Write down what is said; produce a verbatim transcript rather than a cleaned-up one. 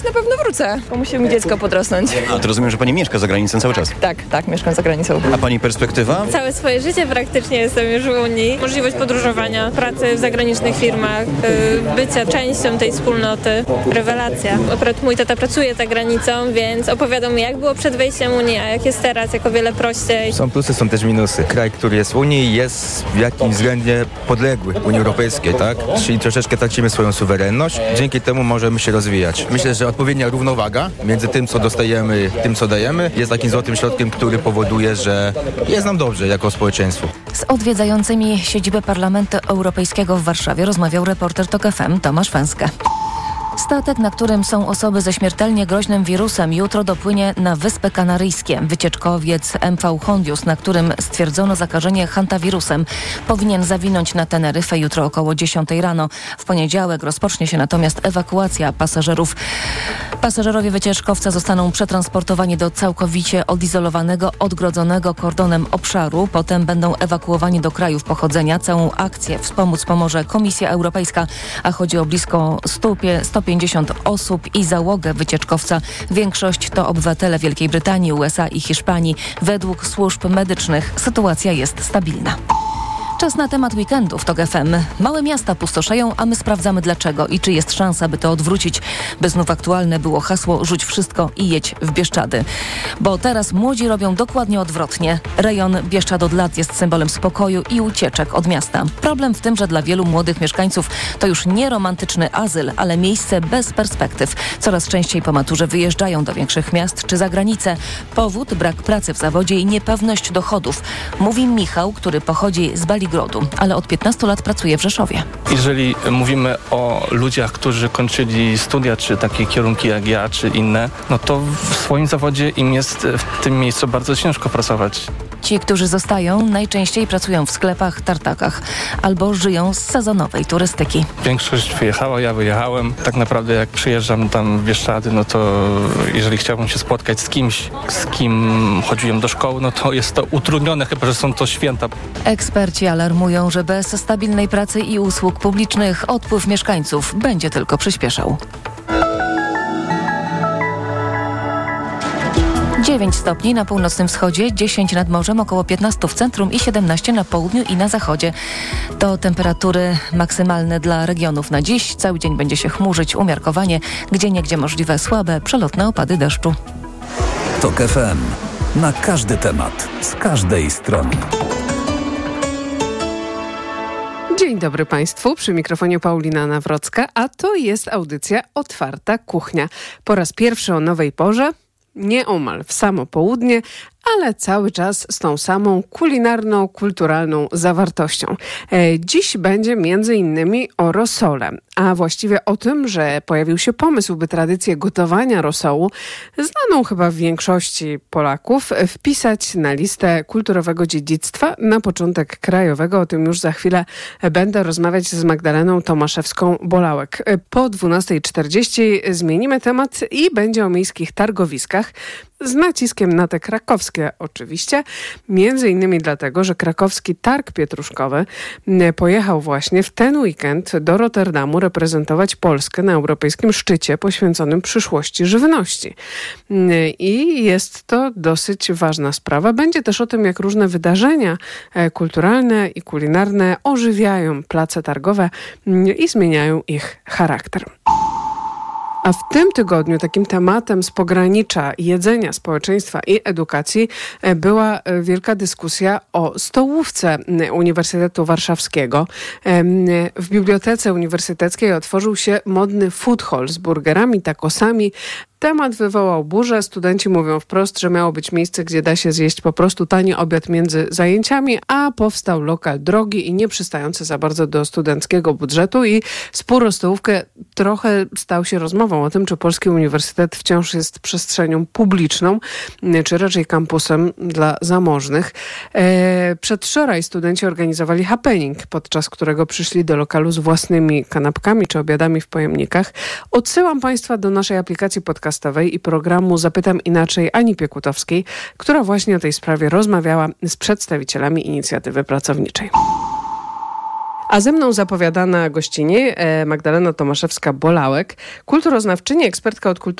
Na pewno wrócę, bo musi mi dziecko podrosnąć. A, to rozumiem, że pani mieszka za granicą cały czas. Tak, tak, mieszkam za granicą. A pani perspektywa? Całe swoje życie praktycznie jestem już w Unii. Możliwość podróżowania, pracy w zagranicznych firmach, bycia częścią tej wspólnoty. Rewelacja. Akurat mój tata pracuje za granicą, więc opowiadał mi, jak było przed wejściem Unii, a jak jest teraz, jak o wiele prościej. Są plusy, są też minusy. Kraj, który jest w Unii, jest w jakimś względzie podległy Unii Europejskiej, tak? Czyli troszeczkę tracimy swoją suwerenność. Dzięki temu możemy się rozwijać. Myślę, że odpowiednia równowaga między tym, co dostajemy, tym, co dajemy, jest takim złotym środkiem, który powoduje, że jest nam dobrze jako społeczeństwo. Z odwiedzającymi siedzibę Parlamentu Europejskiego w Warszawie rozmawiał reporter TOK F M Tomasz Fęskę. Statek, na którym są osoby ze śmiertelnie groźnym wirusem, jutro dopłynie na Wyspy Kanaryjskie. Wycieczkowiec M V Hondius, na którym stwierdzono zakażenie hantawirusem, powinien zawinąć na Teneryfę jutro około dziesiątej rano. W poniedziałek rozpocznie się natomiast ewakuacja pasażerów. Pasażerowie wycieczkowca zostaną przetransportowani do całkowicie odizolowanego, odgrodzonego kordonem obszaru. Potem będą ewakuowani do krajów pochodzenia. Całą akcję wspomóc pomoże Komisja Europejska, a chodzi o blisko sto pięćdziesiąt osób i załogę wycieczkowca. Większość to obywatele Wielkiej Brytanii, U S A i Hiszpanii. Według służb medycznych sytuacja jest stabilna. Czas na temat weekendu w TOK F M. Małe miasta pustoszeją, a my sprawdzamy dlaczego i czy jest szansa, by to odwrócić. By znów aktualne było hasło rzuć wszystko i jedź w Bieszczady. Bo teraz młodzi robią dokładnie odwrotnie. Rejon Bieszczad od lat jest symbolem spokoju i ucieczek od miasta. Problem w tym, że dla wielu młodych mieszkańców to już nie romantyczny azyl, ale miejsce bez perspektyw. Coraz częściej po maturze wyjeżdżają do większych miast czy za granicę. Powód: brak pracy w zawodzie i niepewność dochodów. Mówi Michał, który pochodzi z Bali Grodu, ale od piętnastu lat pracuje w Rzeszowie. Jeżeli mówimy o ludziach, którzy kończyli studia, czy takie kierunki jak ja, czy inne, no to w swoim zawodzie im jest w tym miejscu bardzo ciężko pracować. Ci, którzy zostają, najczęściej pracują w sklepach, tartakach albo żyją z sezonowej turystyki. Większość wyjechała, ja wyjechałem. Tak naprawdę jak przyjeżdżam tam w Bieszczady, no to jeżeli chciałbym się spotkać z kimś, z kim chodziłem do szkoły, no to jest to utrudnione, chyba że są to święta. Eksperci alarmują, że bez stabilnej pracy i usług publicznych odpływ mieszkańców będzie tylko przyspieszał. dziewięć stopni na północnym wschodzie, dziesięć nad morzem, około piętnaście w centrum i siedemnaście na południu i na zachodzie. To temperatury maksymalne dla regionów na dziś. Cały dzień będzie się chmurzyć, umiarkowanie, gdzieniegdzie możliwe słabe, przelotne opady deszczu. TOK F M. Na każdy temat, z każdej strony. Dzień dobry Państwu, przy mikrofonie Paulina Nawrocka, a to jest audycja Otwarta Kuchnia. Po raz pierwszy o nowej porze, nieomal w samo południe, ale cały czas z tą samą kulinarną, kulturalną zawartością. E, dziś będzie między innymi o rosole, a właściwie o tym, że pojawił się pomysł, by tradycję gotowania rosołu, znaną chyba w większości Polaków, wpisać na listę kulturowego dziedzictwa na początek krajowego. O tym już za chwilę będę rozmawiać z Magdaleną Tomaszewską-Bolałek. Po dwunastej czterdzieści zmienimy temat i będzie o miejskich targowiskach, z naciskiem na te krakowskie oczywiście, między innymi dlatego, że krakowski targ pietruszkowy pojechał właśnie w ten weekend do Rotterdamu reprezentować Polskę na europejskim szczycie poświęconym przyszłości żywności. I jest to dosyć ważna sprawa. Będzie też o tym, jak różne wydarzenia kulturalne i kulinarne ożywiają place targowe i zmieniają ich charakter. A w tym tygodniu takim tematem z pogranicza jedzenia, społeczeństwa i edukacji była wielka dyskusja o stołówce Uniwersytetu Warszawskiego. W Bibliotece Uniwersyteckiej otworzył się modny food hall z burgerami, tacosami. Temat wywołał burzę. Studenci mówią wprost, że miało być miejsce, gdzie da się zjeść po prostu tani obiad między zajęciami, a powstał lokal drogi i nieprzystający za bardzo do studenckiego budżetu i spór o stołówkę trochę stał się rozmową o tym, czy Polski Uniwersytet wciąż jest przestrzenią publiczną, czy raczej kampusem dla zamożnych. E, przedwczoraj studenci organizowali happening, podczas którego przyszli do lokalu z własnymi kanapkami czy obiadami w pojemnikach. Odsyłam Państwa do naszej aplikacji podcastowej i programu Zapytam Inaczej Ani Piekutowskiej, która właśnie o tej sprawie rozmawiała z przedstawicielami inicjatywy pracowniczej. A ze mną zapowiadana gościnie Magdalena Tomaszewska-Bolałek, kulturoznawczyni, ekspertka od kultury